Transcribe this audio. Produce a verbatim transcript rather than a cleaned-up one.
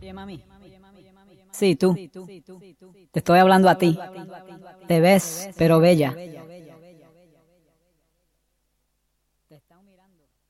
Sí, tú. Te estoy hablando a ti. Te ves, pero bella.